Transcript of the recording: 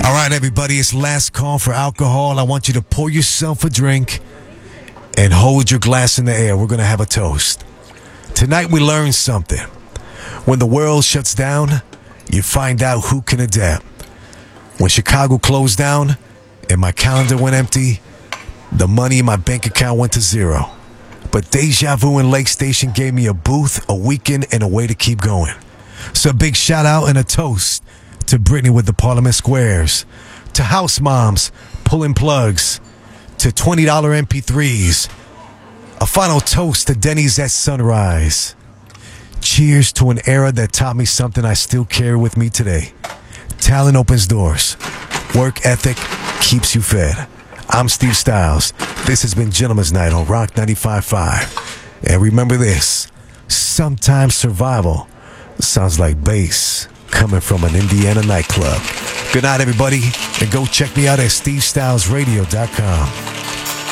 All right, everybody, it's last call for alcohol. I want you to pour yourself a drink and hold your glass in the air. We're going to have a toast. Tonight we learned something. When the world shuts down, you find out who can adapt. When Chicago closed down and my calendar went empty, the money in my bank account went to zero. But Deja Vu in Lake Station gave me a booth, a weekend, and a way to keep going. So a big shout out and a toast to Brittany with the Parliament Squares, to house moms pulling plugs, to $20 MP3s. A final toast to Denny's at sunrise. Cheers to an era that taught me something I still carry with me today. Talent opens doors. Work ethic keeps you fed. I'm Steve Styles. This has been Gentleman's Night on Rock 95.5. And remember this, sometimes survival sounds like bass coming from an Indiana nightclub. Good night, everybody, and go check me out at stevestylesradio.com.